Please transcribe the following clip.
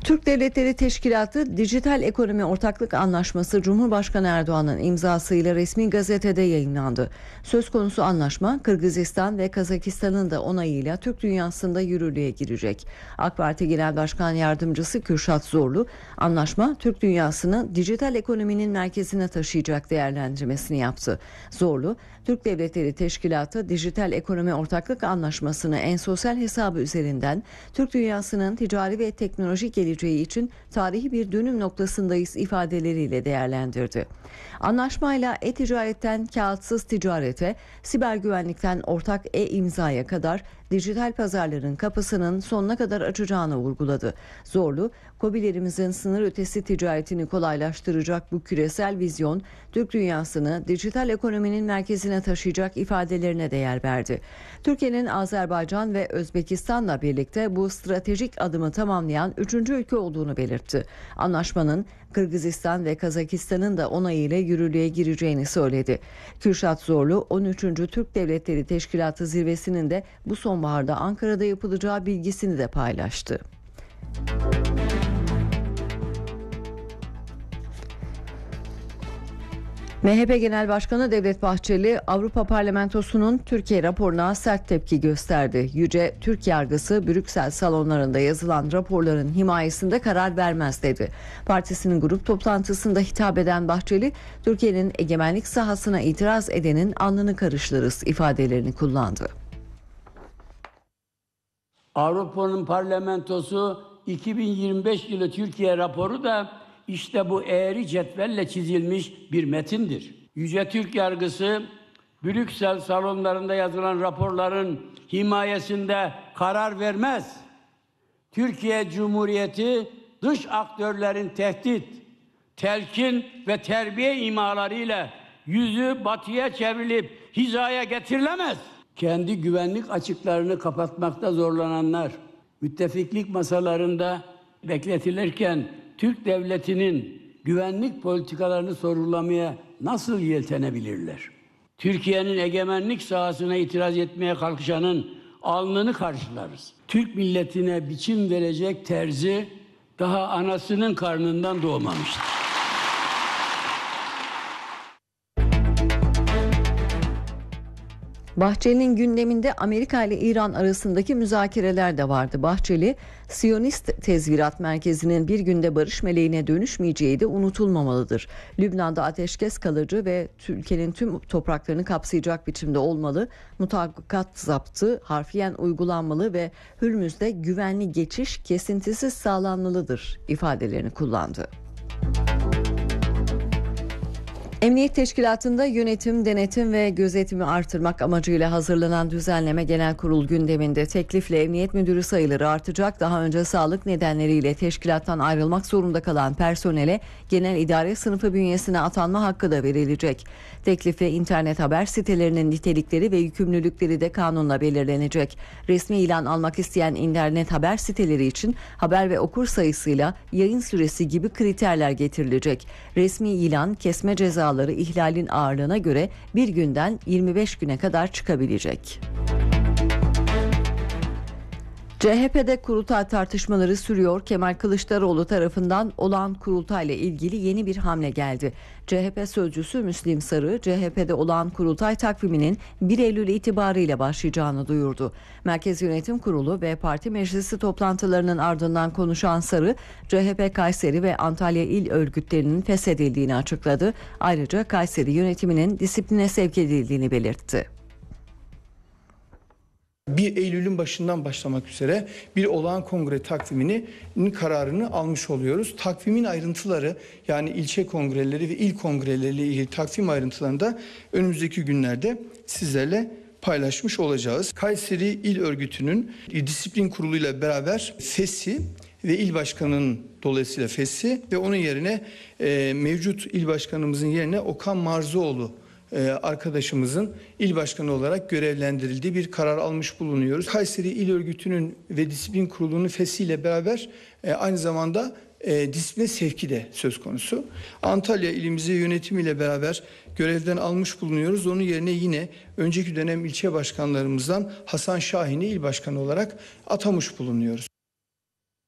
Türk Devletleri Teşkilatı Dijital Ekonomi Ortaklık Anlaşması Cumhurbaşkanı Erdoğan'ın imzasıyla resmi gazetede yayınlandı. Söz konusu anlaşma Kırgızistan ve Kazakistan'ın da onayıyla Türk dünyasında yürürlüğe girecek. AK Parti Genel Başkan Yardımcısı Kürşat Zorlu, anlaşma Türk dünyasını dijital ekonominin merkezine taşıyacak değerlendirmesini yaptı. Zorlu, Türk Devletleri Teşkilatı Dijital Ekonomi Ortaklık Anlaşması'nı en sosyal hesabı üzerinden Türk dünyasının ticari ve teknolojik geleceği için tarihi bir dönüm noktasındayız ifadeleriyle değerlendirdi. Anlaşmayla e-ticaretten kağıtsız ticarete, siber güvenlikten ortak e-imzaya kadar dijital pazarların kapısının sonuna kadar açacağını vurguladı. Zorlu, KOBİ'lerimizin sınır ötesi ticaretini kolaylaştıracak bu küresel vizyon, Türk dünyasını dijital ekonominin merkezine taşıyacak ifadelerine de yer verdi. Türkiye'nin Azerbaycan ve Özbekistan'la birlikte bu stratejik adımı tamamlayan 3. ülke olduğunu belirtti. Anlaşmanın Kırgızistan ve Kazakistan'ın da onayıyla yürürlüğe gireceğini söyledi. Kürşat Zorlu, 13. Türk Devletleri Teşkilatı zirvesinin de bu sonbaharda Ankara'da yapılacağı bilgisini de paylaştı. MHP Genel Başkanı Devlet Bahçeli, Avrupa Parlamentosu'nun Türkiye raporuna sert tepki gösterdi. Yüce Türk yargısı Brüksel salonlarında yazılan raporların himayesinde karar vermez dedi. Partisinin grup toplantısında hitap eden Bahçeli, Türkiye'nin egemenlik sahasına itiraz edenin alnını karıştırırız ifadelerini kullandı. Avrupa'nın parlamentosu 2025 yılı Türkiye raporu da İşte bu eğri cetvelle çizilmiş bir metindir. Yüce Türk yargısı Brüksel salonlarında yazılan raporların himayesinde karar vermez. Türkiye Cumhuriyeti dış aktörlerin tehdit, telkin ve terbiye imalarıyla yüzü batıya çevrilip hizaya getirilemez. Kendi güvenlik açıklarını kapatmakta zorlananlar, müttefiklik masalarında bekletilirken Türk devletinin güvenlik politikalarını sorgulamaya nasıl yeltenebilirler? Türkiye'nin egemenlik sahasına itiraz etmeye kalkışanın alnını karşılarız. Türk milletine biçim verecek terzi daha anasının karnından doğmamıştır. Bahçeli'nin gündeminde Amerika ile İran arasındaki müzakereler de vardı. Bahçeli, Siyonist Tezvirat Merkezi'nin bir günde barış meleğine dönüşmeyeceği de unutulmamalıdır. Lübnan'da ateşkes kalıcı ve ülkenin tüm topraklarını kapsayacak biçimde olmalı, mutabakat zaptı harfiyen uygulanmalı ve Hürmüz'de güvenli geçiş kesintisiz sağlanmalıdır ifadelerini kullandı. Emniyet Teşkilatı'nda yönetim, denetim ve gözetimi artırmak amacıyla hazırlanan düzenleme genel kurul gündeminde. Teklifle emniyet müdürü sayıları artacak. Daha önce sağlık nedenleriyle teşkilattan ayrılmak zorunda kalan personele genel idare sınıfı bünyesine atanma hakkı da verilecek. Teklifle internet haber sitelerinin nitelikleri ve yükümlülükleri de kanunla belirlenecek. Resmi ilan almak isteyen internet haber siteleri için haber ve okur sayısıyla yayın süresi gibi kriterler getirilecek. Resmi ilan kesme cezaları ihlalin ağırlığına göre bir günden 25 güne kadar çıkabilecek. CHP'de kurultay tartışmaları sürüyor. Kemal Kılıçdaroğlu tarafından olağan kurultayla ilgili yeni bir hamle geldi. CHP sözcüsü Müslim Sarı, CHP'de olağan kurultay takviminin 1 Eylül itibarıyla başlayacağını duyurdu. Merkez Yönetim Kurulu ve Parti Meclisi toplantılarının ardından konuşan Sarı, CHP Kayseri ve Antalya il örgütlerinin feshedildiğini açıkladı. Ayrıca Kayseri yönetiminin disipline sevk edildiğini belirtti. 1 Eylül'ün başından başlamak üzere bir olağan kongre takviminin kararını almış oluyoruz. Takvimin ayrıntıları, yani ilçe kongreleri ve il kongreleriyle ilgili takvim ayrıntılarını da önümüzdeki günlerde sizlerle paylaşmış olacağız. Kayseri İl Örgütü'nün disiplin kuruluyla beraber fesli ve il başkanının dolayısıyla fesli ve onun yerine mevcut il başkanımızın yerine Okan Marzoğlu arkadaşımızın il başkanı olarak görevlendirildiği bir karar almış bulunuyoruz. Kayseri İl Örgütü'nün ve Disiplin Kurulu'nun feshiyle beraber aynı zamanda disipline sevki de söz konusu. Antalya ilimizi yönetimiyle beraber görevden almış bulunuyoruz. Onun yerine yine önceki dönem ilçe başkanlarımızdan Hasan Şahin'i il başkanı olarak atamış bulunuyoruz.